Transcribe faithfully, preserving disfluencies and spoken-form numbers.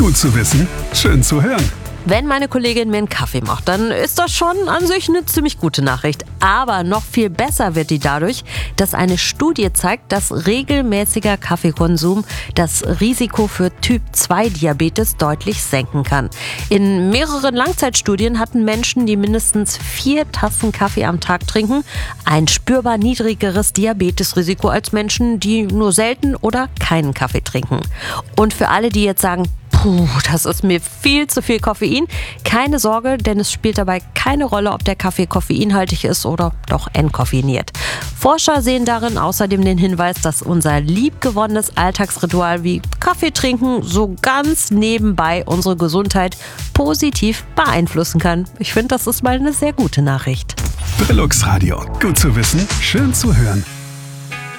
Gut zu wissen, schön zu hören. Wenn meine Kollegin mir einen Kaffee macht, dann ist das schon an sich eine ziemlich gute Nachricht. Aber noch viel besser wird die dadurch, dass eine Studie zeigt, dass regelmäßiger Kaffeekonsum das Risiko für Typ zwei Diabetes deutlich senken kann. In mehreren Langzeitstudien hatten Menschen, die mindestens vier Tassen Kaffee am Tag trinken, ein spürbar niedrigeres Diabetesrisiko als Menschen, die nur selten oder keinen Kaffee trinken. Und für alle, die jetzt sagen, Puh, das ist mir viel zu viel Koffein. Keine Sorge, denn es spielt dabei keine Rolle, ob der Kaffee koffeinhaltig ist oder doch entkoffeiniert. Forscher sehen darin außerdem den Hinweis, dass unser liebgewonnenes Alltagsritual wie Kaffee trinken so ganz nebenbei unsere Gesundheit positiv beeinflussen kann. Ich finde, das ist mal eine sehr gute Nachricht. Brillux Radio. Gut zu wissen, schön zu hören.